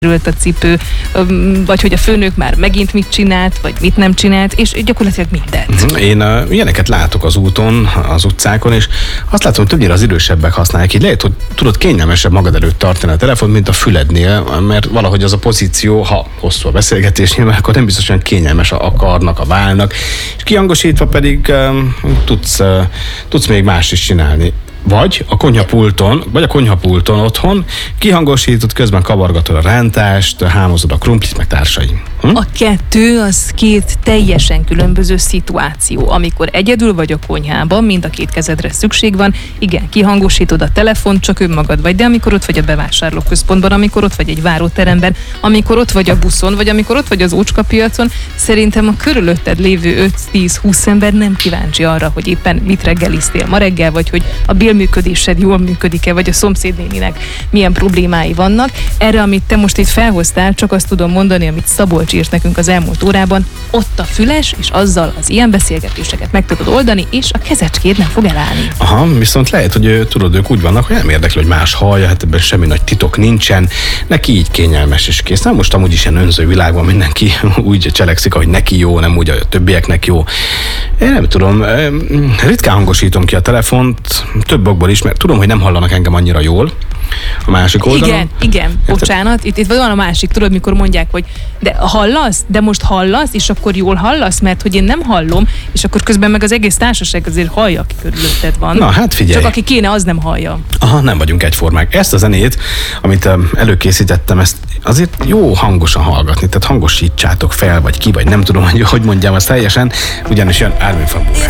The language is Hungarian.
a cipő, vagy hogy a főnök már megint mit csinált, vagy mit nem csinált, és gyakorlatilag mindent. Én ilyeneket látok az úton, az utcákon, és azt látom, hogy többnyire az idősebbek használják. Így lehet, hogy tudod kényelmesebb magad előtt tartani a telefont, mint a fülednél, mert valahogy az a pozíció, ha hosszú a beszélgetés nyilván, akkor nem biztosan kényelmes a karnak, a válnak, és kihangosítva pedig tudsz még más is csinálni. Vagy a konyhapulton otthon kihangosítod, közben kavargatod a rántást, hámozod a krumplit, meg társaim. A kettő az két teljesen különböző szituáció. Amikor egyedül vagy a konyhában, mind a két kezedre szükség van, igen, kihangosítod a telefont, csak önmagad vagy, de amikor ott vagy a bevásárlóközpontban, amikor ott vagy egy váróteremben, amikor ott vagy a buszon, vagy amikor ott vagy az ócskapiacon, szerintem a körülötted lévő 5-10-20 ember nem kíváncsi arra, hogy éppen mit reggeliztél ma reggel, vagy hogy a bélműködésed jól működik-e, vagy a szomszédnéninek milyen problémái vannak. Erre, amit te most itt felhoztál, csak azt tudom mondani, amit Szabolcs írt nekünk az elmúlt órában, ott a füles, és azzal az ilyen beszélgetéseket meg tudod oldani, és a kezecskéd nem fog elállni. Aha, viszont lehet, hogy tudod, ők úgy vannak, hogy nem érdekli, hogy más hallja, hát ebben semmi nagy titok nincsen, neki így kényelmes és kész. Nem, most amúgy is ilyen önző világban mindenki úgy cselekszik, hogy neki jó, nem úgy, a többieknek jó. Én nem tudom, ritkán hangosítom ki a telefont, több okból is, mert tudom, hogy nem hallanak engem annyira jól a másik oldalon. Igen, bocsánat, itt van a másik, tudod, mikor mondják, hogy de hallasz, de most hallasz, és akkor jól hallasz, mert hogy én nem hallom, és akkor közben meg az egész társaság azért hallja, aki körülötted van. Na, hát figyelj. Csak aki kéne, az nem hallja. Aha, nem vagyunk egyformák. Ezt a zenét, amit előkészítettem, ezt azért jó hangosan hallgatni, tehát hangosítsátok fel, vagy ki, vagy nem tudom, hogy mondjam azt teljesen, ugyanis jön Armin van Buuren.